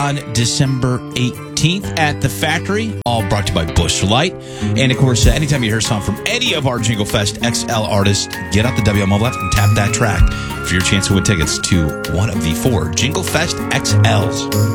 on December 18th at the Factory, all brought to you by Busch Light. And, of course, anytime you hear a song from any of our Jingle Fest XL artists, get out the WL mobile app and tap that track for your chance to win tickets to one of the 4 Jingle Fest XLs.